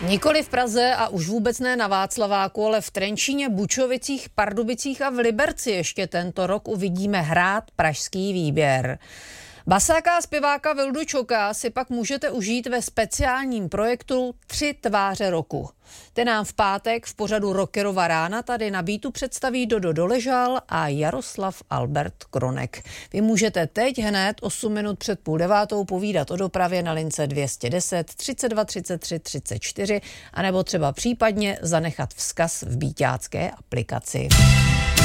Nikoli v Praze a už vůbec ne na Václaváku, ale v Trenčíně, Bučovicích, Pardubicích a v Liberci ještě tento rok uvidíme hrát pražský výběr. Basáka a zpěváka Vildu Čoka si pak můžete užít ve speciálním projektu 3 tváře roku. Ten nám v pátek v pořadu Rockerova rána tady na Beatu představí Dodo Doležal a Jaroslav Albert Kronek. Vy můžete teď hned 8 minut před 8:30 povídat o dopravě na lince 210 32 33 34 anebo třeba případně zanechat vzkaz v beatácké aplikaci.